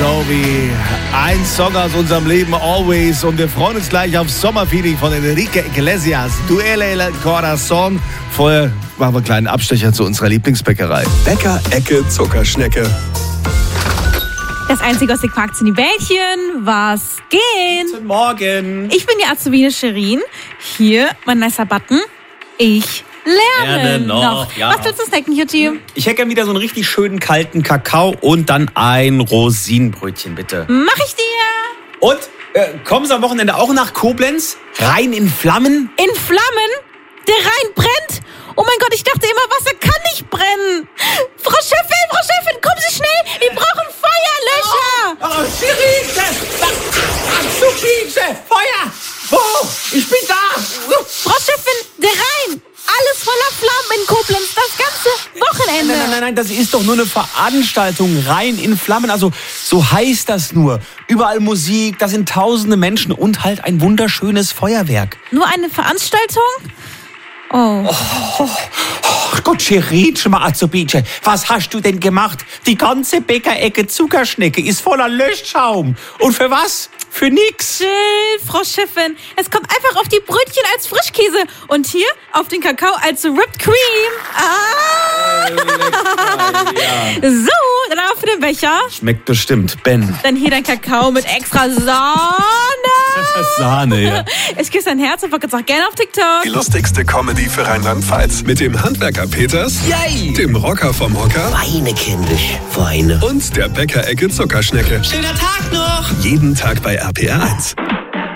Jovi. Ein Song aus unserem Leben, Always. Und wir freuen uns gleich auf Sommerfeeling von Enrique Iglesias. Duele el Corazón. Vorher machen wir einen kleinen Abstecher zu unserer Lieblingsbäckerei. Bäcker-Ecke Zuckerschnecke. Das Einzige aus den Quarks sind die Bällchen. Was geht? Guten Morgen. Ich bin die Azubine Shirin. Hier mein nicer Button. Ich lerne noch. Ja. Was willst du snacken, Jutti? Ich hätte gerne wieder so einen richtig schönen kalten Kakao und dann ein Rosinenbrötchen, bitte. Mach ich dir. Und kommen Sie am Wochenende auch nach Koblenz? Rein in Flammen? In Flammen? Der Rhein brennt? Oh mein Gott, ich dachte immer, Wasser kann nicht brennen. Frau Chefin, kommen Sie schnell. Wir brauchen Feuerlöscher. Oh, Shirin! Azubine! Feuer! Wo? Ich bin da! Frau Chefin, der Rhein. Alles voller Flammen in Koblenz, das ganze Wochenende. Nein, das ist doch nur eine Veranstaltung, rein in Flammen. Also so heißt das nur. Überall Musik, da sind tausende Menschen und halt ein wunderschönes Feuerwerk. Nur eine Veranstaltung? Oh. Gott, Shirin, Azubine, was hast du denn gemacht? Die ganze Bäckerecke Zuckerschnecke ist voller Löschschaum. Und für was? Für nix. Chill, Frau Chefin. Es kommt einfach auf die Brötchen als Frischkäse und hier auf den Kakao als Whipped Cream. So, dann auf für den Becher. Schmeckt bestimmt, Ben. Dann hier dein Kakao mit extra Sahne. Sahne, ja. Ich küsse dein Herz und folge auch gerne auf TikTok. Die lustigste Comedy für Rheinland-Pfalz. Mit dem Handwerker Peters, Yay! dem Rocker vom Hocker Weine, kindisch, Weine. und der Bäckerecke Zuckerschnecke. Schöner Tag noch! Jeden Tag bei RPR 1.